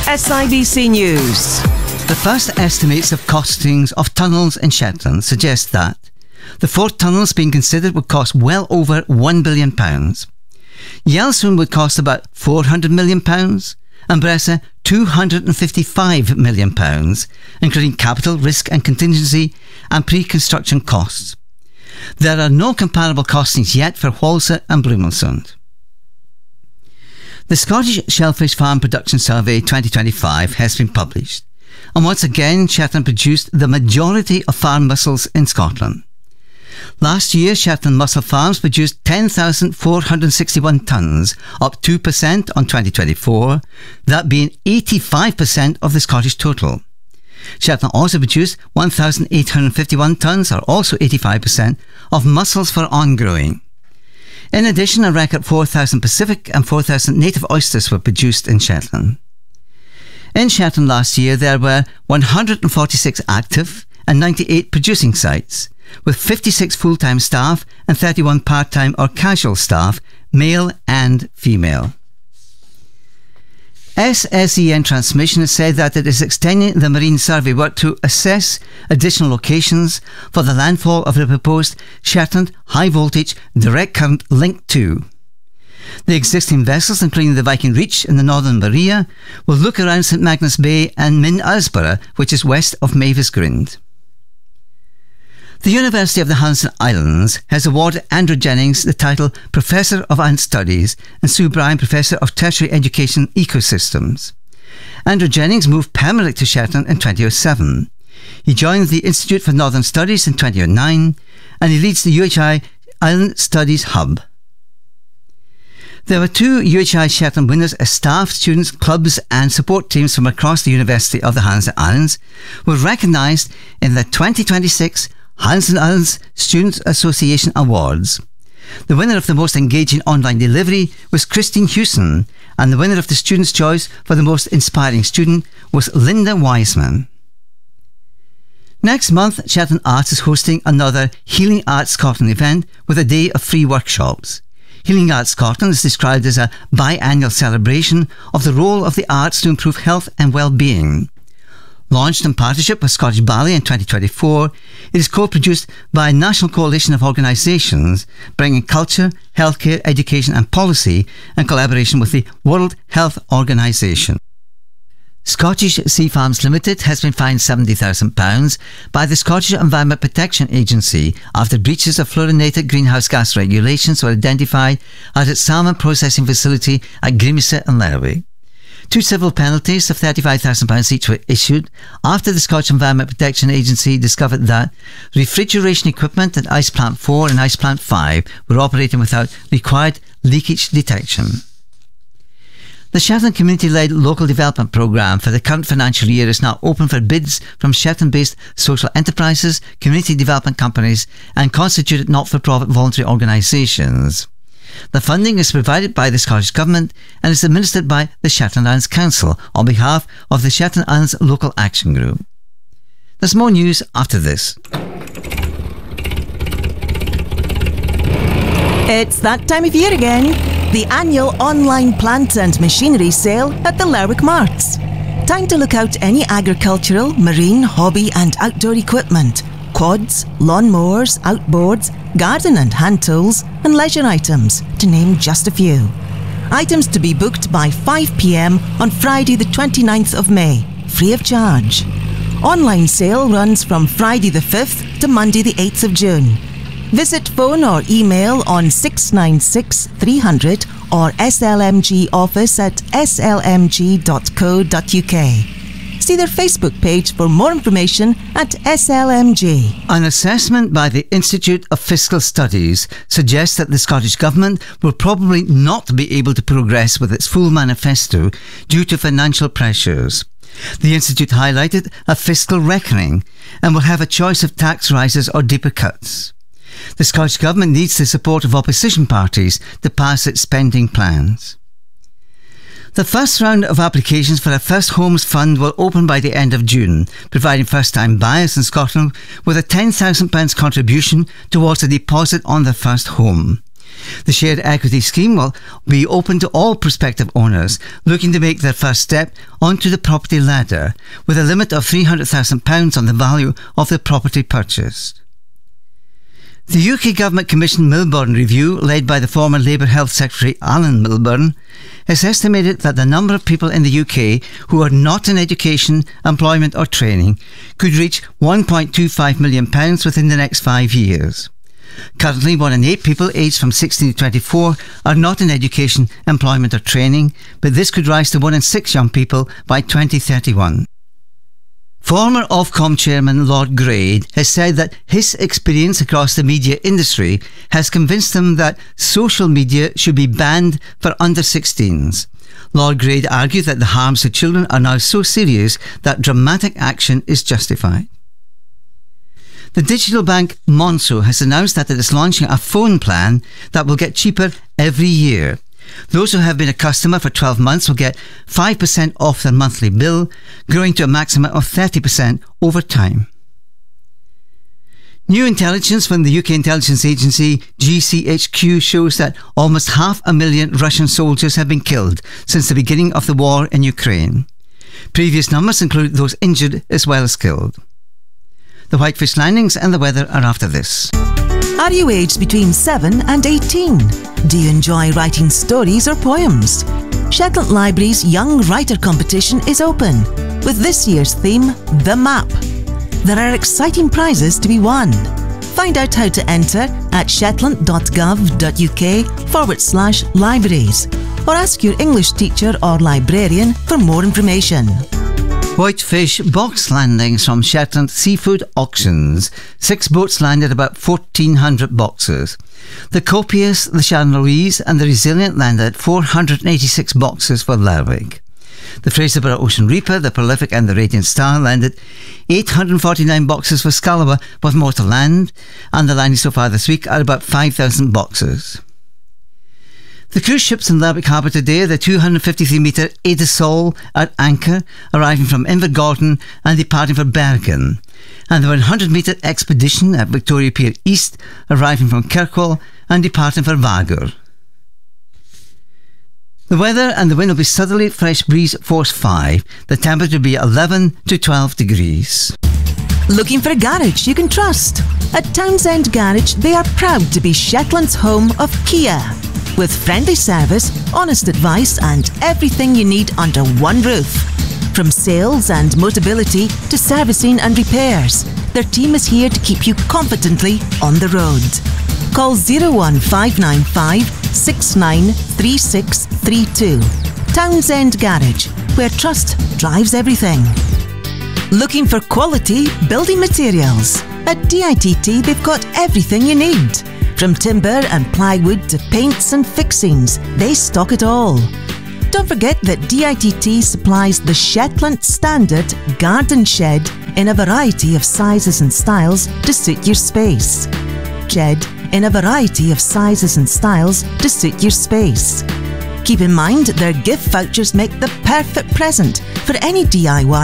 SIBC News. The first estimates of costings of tunnels in Shetland suggest that the 4 tunnels being considered would cost well over £1 billion. Yellowstone would cost about £400 million and Bressa £255 million, including capital, risk and contingency and pre-construction costs. There are no comparable costings yet for Whalsa and Bloomelsound. The Scottish Shellfish Farm Production Survey 2025 has been published, and once again Shetland produced the majority of farm mussels in Scotland. Last year, Shetland mussel farms produced 10,461 tonnes, up 2% on 2024, that being 85% of the Scottish total. Shetland also produced 1,851 tonnes, or also 85%, of mussels for on-growing. In addition, a record 4,000 Pacific and 4,000 native oysters were produced in Shetland. In Shetland last year, there were 146 active and 98 producing sites, with 56 full-time staff and 31 part-time or casual staff, male and female. SSEN Transmission has said that it is extending the marine survey work to assess additional locations for the landfall of the proposed Shetland High Voltage Direct Current Link 2. The existing vessels, including the Viking Reach and the Northern Maria, will look around St Magnus Bay and Min Ursborough, which is west of Mavis Grind. The University of the Hansen Islands has awarded Andrew Jennings the title Professor of Ant Studies and Sue Bryan Professor of Tertiary Education Ecosystems. Andrew Jennings moved permanently to Shetland in 2007. He joined the Institute for Northern Studies in 2009 and he leads the UHI Island Studies Hub. There were 2 UHI Shetland winners as staff, students, clubs and support teams from across the University of the Hansen Islands were recognised in the 2026 Hansen Islands Students Association Awards. The winner of the most engaging online delivery was Christine Hewson, and the winner of the Student's Choice for the most inspiring student was Linda Wiseman. Next month, Shetland Arts is hosting another Healing Arts Scotland event with a day of free workshops. Healing Arts Scotland is described as a biannual celebration of the role of the arts to improve health and well-being. Launched in partnership with Scottish Ballet in 2024, it is co-produced by a national coalition of organisations bringing culture, healthcare, education and policy in collaboration with the World Health Organisation. Scottish Sea Farms Limited has been fined £70,000 by the Scottish Environment Protection Agency after breaches of fluorinated greenhouse gas regulations were identified at its salmon processing facility at Grimsey in Lerwick. 2 civil penalties of £35,000 each were issued after the Scottish Environment Protection Agency discovered that refrigeration equipment at Ice Plant 4 and Ice Plant 5 were operating without required leakage detection. The Shetland Community-led Local Development Programme for the current financial year is now open for bids from Shetland-based social enterprises, community development companies and constituted not-for-profit voluntary organisations. The funding is provided by the Scottish Government and is administered by the Shetland Islands Council on behalf of the Shetland Islands Local Action Group. There's more news after this. It's that time of year again. The annual online plant and machinery sale at the Lerwick Marts. Time to look out any agricultural, marine, hobby and outdoor equipment, quads, lawnmowers, outboards, garden and hand tools and leisure items, to name just a few. Items to be booked by 5 p.m. on Friday the 29th of May, free of charge. Online sale runs from Friday the 5th to Monday the 8th of June. Visit phone or email on 696 300 or SLMG office at slmg.co.uk. See their Facebook page for more information at SLMG. An assessment by the Institute of Fiscal Studies suggests that the Scottish Government will probably not be able to progress with its full manifesto due to financial pressures. The Institute highlighted a fiscal reckoning and will have a choice of tax rises or deeper cuts. The Scottish Government needs the support of opposition parties to pass its spending plans. The first round of applications for a First Homes Fund will open by the end of June, providing first-time buyers in Scotland with a £10,000 contribution towards a deposit on their first home. The shared equity scheme will be open to all prospective owners looking to make their first step onto the property ladder, with a limit of £300,000 on the value of the property purchased. The UK Government commissioned Milburn Review, led by the former Labour Health Secretary Alan Milburn, has estimated that the number of people in the UK who are not in education, employment or training could reach £1.25 million within the next 5 years. Currently, 1 in 8 people aged from 16 to 24 are not in education, employment or training, but this could rise to 1 in 6 young people by 2031. Former Ofcom Chairman Lord Grade has said that his experience across the media industry has convinced him that social media should be banned for under-16s. Lord Grade argued that the harms to children are now so serious that dramatic action is justified. The digital bank Monzo has announced that it is launching a phone plan that will get cheaper every year. Those who have been a customer for 12 months will get 5% off their monthly bill, growing to a maximum of 30% over time. New intelligence from the UK intelligence agency GCHQ shows that almost 500,000 Russian soldiers have been killed since the beginning of the war in Ukraine. Previous numbers include those injured as well as killed. The Whitefish Landings and the weather are after this. Are you aged between 7 and 18? Do you enjoy writing stories or poems? Shetland Library's Young Writer Competition is open, with this year's theme, The Map. There are exciting prizes to be won. Find out how to enter at shetland.gov.uk/libraries, or ask your English teacher or librarian for more information. Whitefish box landings from Shetland Seafood Auctions. 6 boats landed about 1,400 boxes. The Copious, the Sharon Louise and the Resilient landed 486 boxes for Lerwick. The Fraserburgh Ocean Reaper, the Prolific and the Radiant Star landed 849 boxes for Scalaba, with more to land, and the landings so far this week are about 5,000 boxes. The cruise ships in Lerwick Harbour today are the 253-metre Edisol at anchor, arriving from Invergordon and departing for Bergen, and the 100-metre Expedition at Victoria Pier East, arriving from Kirkwall and departing for Vagur. The weather and the wind will be southerly, fresh breeze force 5. The temperature will be 11 to 12 degrees. Looking for a garage you can trust? At Townsend Garage, they are proud to be Shetland's home of Kia. With friendly service, honest advice and everything you need under one roof. From sales and Motability to servicing and repairs, their team is here to keep you confidently on the road. Call 01595 693632. Townsend Garage, where trust drives everything. Looking for quality building materials? At DITT, they've got everything you need. From timber and plywood to paints and fixings, they stock it all. Don't forget that DITT supplies the Shetland Standard Garden Shed in a variety of sizes and styles to suit your space. Shed in a variety of sizes and styles to suit your space. Keep in mind their gift vouchers make the perfect present for any DIY